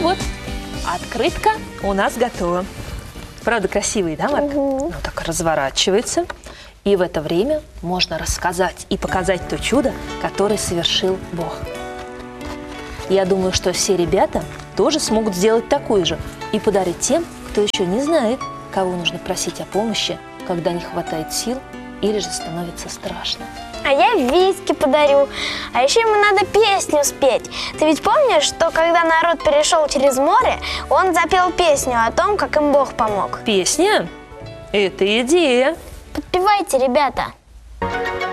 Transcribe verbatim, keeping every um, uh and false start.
вот, открытка у нас готова. Правда, красивый, да, Марк? Угу. Ну, так разворачивается. И в это время можно рассказать и показать то чудо, которое совершил Бог. Я думаю, что все ребята тоже смогут сделать такое же и подарить тем, кто еще не знает, кого нужно просить о помощи, когда не хватает сил или же становится страшно. А я виски подарю. А еще ему надо песню спеть. Ты ведь помнишь, что когда народ перешел через море, он запел песню о том, как им Бог помог? Песня? Это идея. Подпевайте, ребята.